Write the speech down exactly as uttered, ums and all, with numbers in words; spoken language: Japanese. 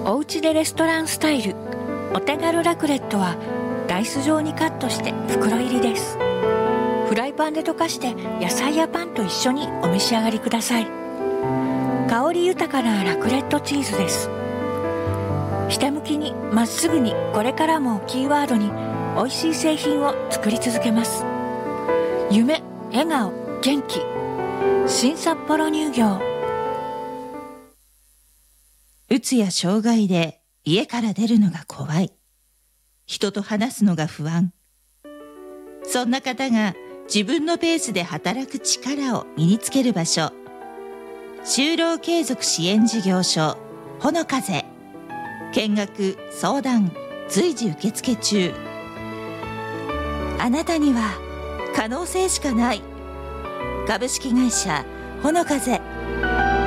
おうちでレストランスタイルお手軽ラクレットはダイス状にカットして袋入りです。フライパンで溶かして野菜やパンと一緒にお召し上がりください。香り豊かなラクレットチーズです。ひたむきにまっすぐにこれからもキーワードに美味しい製品を作り続けます。夢、笑顔、元気、新札幌乳業。 うつや障害で家から出るのが怖い。人と話すのが不安。そんな方が自分のペースで働く力を身につける場所。就労継続支援事業所ほの風。見学相談随時受付中。あなたには可能性しかない。株式会社ほの風。